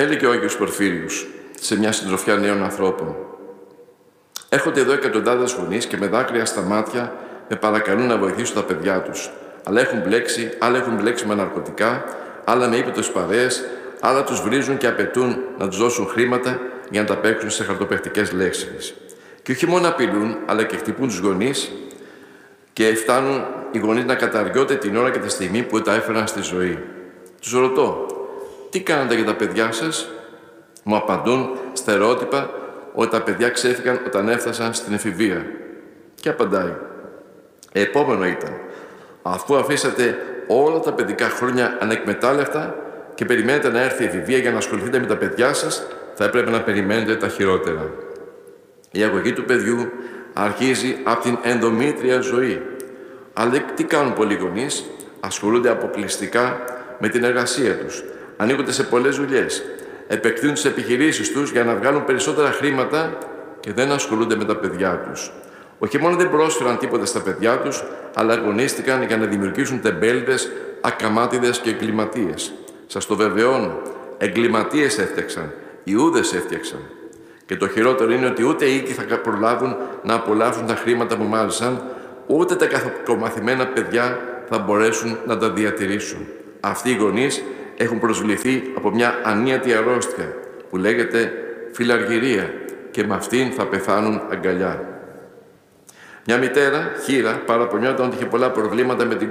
Έλεγε ο Άγιος Πορφύριος σε μια συντροφιά νέων ανθρώπων: έρχονται εδώ εκατοντάδες γονείς και με δάκρυα στα μάτια με παρακαλούν να βοηθήσω τα παιδιά τους. Αλλά άλλα έχουν μπλέξει με ναρκωτικά, άλλα με ύποπτες παρέες, άλλα τους βρίζουν και απαιτούν να τους δώσουν χρήματα για να τα παίξουν σε χαρτοπαιχτικές λέξεις. Και όχι μόνο απειλούν, αλλά και χτυπούν τους γονείς και φτάνουν οι γονείς να καταργιώνται την ώρα και τη στιγμή που τα έφεραν στη ζωή. Τους ρωτώ: τι κάνατε για τα παιδιά σας? Μου απαντούν στερεότυπα ότι τα παιδιά ξέφυγαν όταν έφτασαν στην εφηβεία. Και απαντάει: επόμενο ήταν, αφού αφήσατε όλα τα παιδικά χρόνια ανεκμετάλλευτα και περιμένετε να έρθει η εφηβεία για να ασχοληθείτε με τα παιδιά σας, θα έπρεπε να περιμένετε τα χειρότερα. Η αγωγή του παιδιού αρχίζει από την ενδομήτρια ζωή. Αλλά τι κάνουν πολλοί γονείς? Ασχολούνται αποκλειστικά με την εργασία τους. Ανοίγονται σε πολλές δουλειές. Επεκτείνουν τις επιχειρήσεις τους για να βγάλουν περισσότερα χρήματα και δεν ασχολούνται με τα παιδιά τους. Όχι μόνο δεν πρόσφεραν τίποτα στα παιδιά τους, αλλά αγωνίστηκαν για να δημιουργήσουν τεμπέληδες, ακαμάτιδες και εγκληματίες. Σας το βεβαιώνω, εγκληματίες έφτιαξαν, Ιούδες έφτιαξαν. Και το χειρότερο είναι ότι ούτε οι οίκοι θα προλάβουν να απολαύσουν τα χρήματα που μάζεψαν, ούτε τα κακομαθημένα παιδιά θα μπορέσουν να τα διατηρήσουν. Αυτοί οι γονείς έχουν προσβληθεί από μια ανίατη αρρώστια που λέγεται φιλαργυρία και με αυτήν θα πεθάνουν αγκαλιά. Μια μητέρα, Χήρα, παραπονιόταν ότι είχε πολλά προβλήματα με την